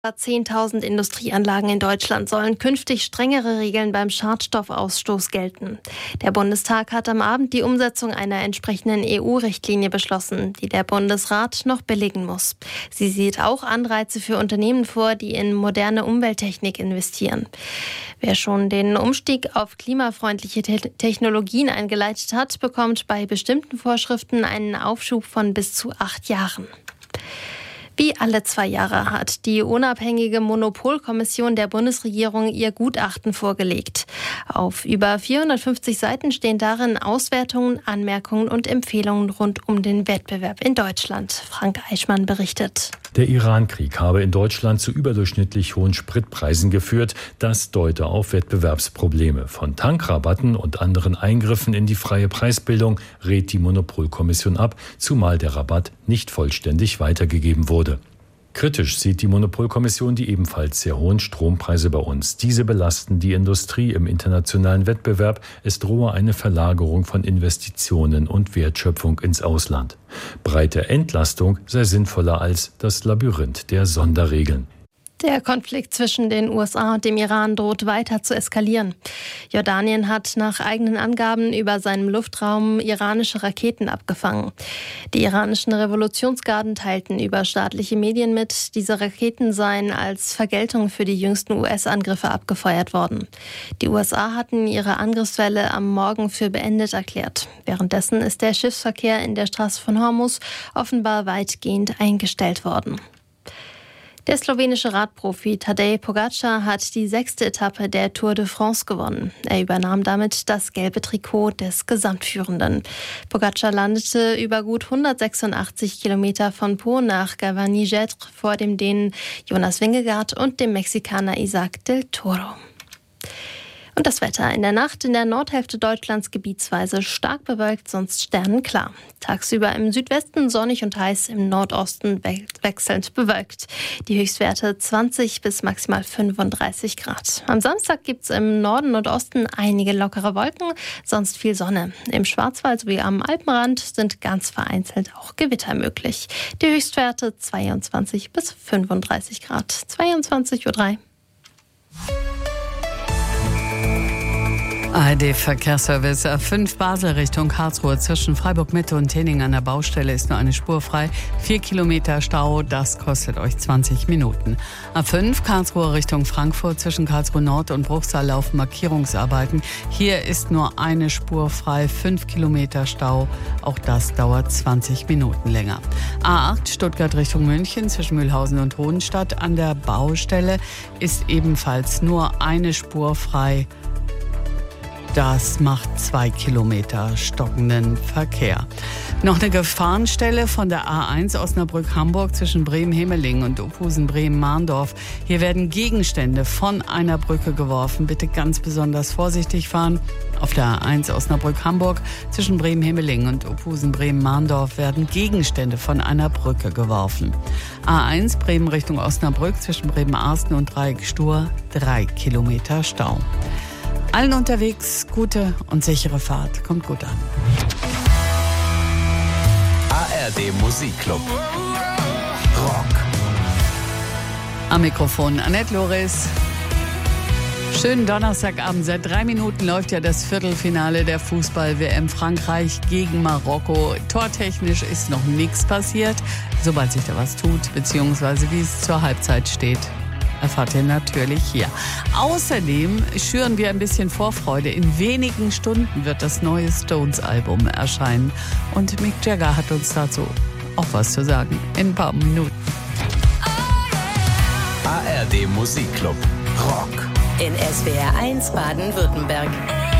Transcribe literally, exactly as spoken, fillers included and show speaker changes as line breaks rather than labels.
zehntausend Industrieanlagen in Deutschland sollen künftig strengere Regeln beim Schadstoffausstoß gelten. Der Bundestag hat am Abend die Umsetzung einer entsprechenden E U-Richtlinie beschlossen, die der Bundesrat noch billigen muss. Sie sieht auch Anreize für Unternehmen vor, die in moderne Umwelttechnik investieren. Wer schon den Umstieg auf klimafreundliche Te- Technologien eingeleitet hat, bekommt bei bestimmten Vorschriften einen Aufschub von bis zu acht Jahren. Wie alle zwei Jahre hat die unabhängige Monopolkommission der Bundesregierung ihr Gutachten vorgelegt. Auf über vierhundertfünfzig Seiten stehen darin Auswertungen, Anmerkungen und Empfehlungen rund um den Wettbewerb in Deutschland. Frank Eichmann berichtet.
Der Iran-Krieg habe in Deutschland zu überdurchschnittlich hohen Spritpreisen geführt. Das deute auf Wettbewerbsprobleme. Von Tankrabatten und anderen Eingriffen in die freie Preisbildung rät die Monopolkommission ab, zumal der Rabatt nicht vollständig weitergegeben wurde. Kritisch sieht die Monopolkommission die ebenfalls sehr hohen Strompreise bei uns. Diese belasten die Industrie im internationalen Wettbewerb. Es drohe eine Verlagerung von Investitionen und Wertschöpfung ins Ausland. Breite Entlastung sei sinnvoller als das Labyrinth der Sonderregeln.
Der Konflikt zwischen den U S A und dem Iran droht weiter zu eskalieren. Jordanien hat nach eigenen Angaben über seinem Luftraum iranische Raketen abgefangen. Die iranischen Revolutionsgarden teilten über staatliche Medien mit, diese Raketen seien als Vergeltung für die jüngsten U S-Angriffe abgefeuert worden. Die U S A hatten ihre Angriffswelle am Morgen für beendet erklärt. Währenddessen ist der Schiffsverkehr in der Straße von Hormuz offenbar weitgehend eingestellt worden. Der slowenische Radprofi Tadej Pogačar hat die sechste Etappe der Tour de France gewonnen. Er übernahm damit das gelbe Trikot des Gesamtführenden. Pogačar landete über gut hundertsechsundachtzig Kilometer von Pau nach Gavarnie-Gèvres vor dem Dänen Jonas Vingegaard und dem Mexikaner Isaac del Toro. Und das Wetter in der Nacht in der Nordhälfte Deutschlands gebietsweise stark bewölkt, sonst sternenklar. Tagsüber im Südwesten sonnig und heiß, im Nordosten we- wechselnd bewölkt. Die Höchstwerte zwanzig bis maximal fünfunddreißig Grad. Am Samstag gibt es im Norden und Osten einige lockere Wolken, sonst viel Sonne. Im Schwarzwald sowie am Alpenrand sind ganz vereinzelt auch Gewitter möglich. Die Höchstwerte zweiundzwanzig bis fünfunddreißig Grad. zweiundzwanzig Uhr drei.
A R D-Verkehrsservice A fünf Basel Richtung Karlsruhe zwischen Freiburg-Mitte und Tenning an der Baustelle ist nur eine Spur frei. Vier Kilometer Stau, das kostet euch zwanzig Minuten. A fünf Karlsruhe Richtung Frankfurt zwischen Karlsruhe Nord und Bruchsal laufen Markierungsarbeiten. Hier ist nur eine Spur frei, fünf Kilometer Stau. Auch das dauert zwanzig Minuten länger. A acht Stuttgart Richtung München zwischen Mühlhausen und Hohenstadt an der Baustelle ist ebenfalls nur eine Spur frei. Das macht zwei Kilometer stockenden Verkehr. Noch eine Gefahrenstelle von der A eins Osnabrück-Hamburg zwischen Bremen-Hemeling und Opusen-Bremen-Mahndorf. Hier werden Gegenstände von einer Brücke geworfen. Bitte ganz besonders vorsichtig fahren. Auf der A eins Osnabrück-Hamburg zwischen Bremen-Hemeling und Opusen-Bremen-Mahndorf werden Gegenstände von einer Brücke geworfen. A eins Bremen Richtung Osnabrück zwischen Bremen-Arsten und Dreieck-Stur. Drei Kilometer Stau. Allen unterwegs gute und sichere Fahrt. Kommt gut an.
A R D Musikclub. Rock.
Am Mikrofon Annette Loris. Schönen Donnerstagabend. Seit drei Minuten läuft ja das Viertelfinale der Fußball-W M Frankreich gegen Marokko. Tortechnisch ist noch nichts passiert. Sobald sich da was tut, beziehungsweise wie es zur Halbzeit steht, erfahrt ihr natürlich hier. Außerdem schüren wir ein bisschen Vorfreude. In wenigen Stunden wird das neue Stones-Album erscheinen. Und Mick Jagger hat uns dazu auch was zu sagen. In ein paar Minuten.
A R D Musikclub. Rock.
In S W R eins Baden-Württemberg.